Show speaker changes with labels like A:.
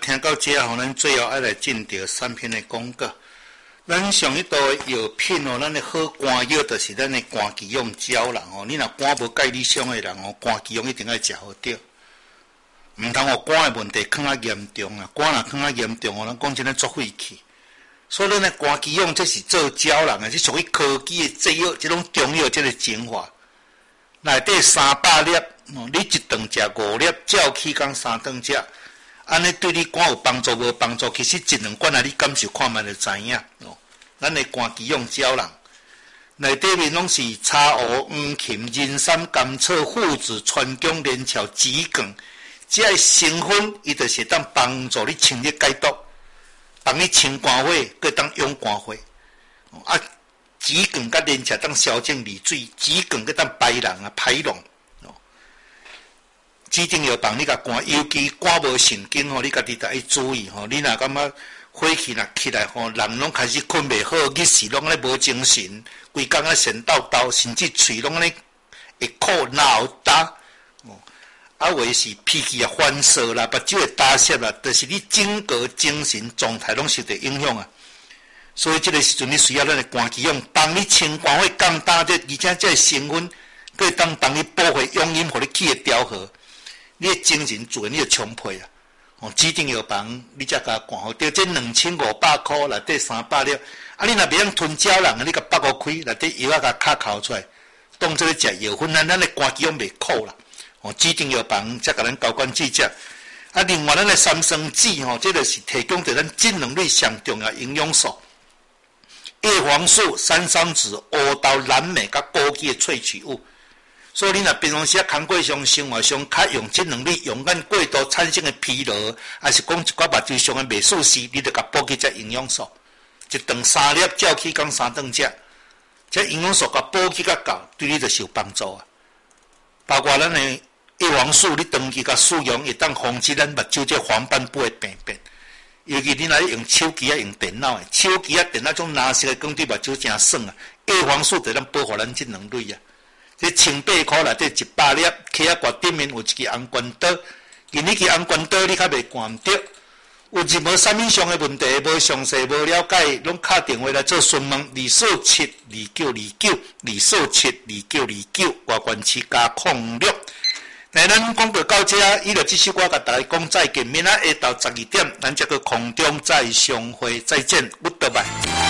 A: 听到这吼，咱最后要来进到3篇的广告。咱上一道的药品哦，咱的好肝药就是咱的肝气用胶囊哦。你若肝无介理想的人哦，肝气用一定要食好着。唔通哦，肝的问题更加严重啊！肝若更加严重哦，咱讲真诶作废气。所以咱的肝气用这是做胶囊的，是属于科技的制药，这种中药这个精华。内底300粒，你一顿食5粒，照起讲3顿食，安尼对你肝有帮助无帮助？其实1-2罐啊，你感受看卖就知影哦。咱的肝气用胶囊，内底面拢是茶乌、黄芩、人参、甘草、附子、川芎、连翘、桔梗，这些成分伊就是当帮助你清热解毒，帮你清肝火，佮当养肝火。啊，桔梗甲连翘当消肿利水，桔梗佮当排脓啊排脓。指定药房你甲肝，尤其肝无神经吼，你家己得要注意吼。你若感觉火气若起来吼，人拢开始困袂好，日时拢咧无精神，规工咧神叨叨，甚至喙拢咧会苦闹打。啊，或是脾气啊烦躁啦，目睭会打涩啦，就是你整个精神状态拢受到影响啊。所以这个时阵你需要咱的肝气用帮你清肝火降胆热，而且这成分可以当帮你补回养阴，互你气会调和。你的精神自然你就充沛啊！哦，指定药房你才甲管好，对，这2500块内底300粒，啊，你若袂用吞胶囊，你甲剥开开，内底药啊甲卡抠出来，当做咧食药粉，咱的肝气用袂苦啦。哦，指定药房才甲咱交关记者。啊，另外咱的三生子吼，这就是提供着咱智能力上重要营养素，叶黄素、山桑子、乌豆、蓝莓甲枸杞的萃取物。所以你若平常时工作上、生活上，较用这两类用眼过度产生的疲劳，还是讲一寡目睭上的未舒适，你就甲补给这营养素，一顿3粒，照起讲3顿食，这营养素甲补给较够，对你就是有帮助啊。包括咱的叶黄素，你长期甲使用，会当防止咱目睭这黄斑部的病变。尤其你若用手机啊、用电脑的，手机啊、电脑种蓝色的光对目睭真爽啊。叶黄素就咱保护咱这两类啊。这1,800块内底100粒，起啊挂顶面有一支红关刀，因迄支红关刀你较袂挂唔着。有任何啥物上的问题，无详细无了解，拢打电话来做询问，2472929，2472929，外关市加06。那咱讲到这，伊就这首歌甲大家讲再见，明仔下昼12点，咱这个空中再相会，再见，Goodbye。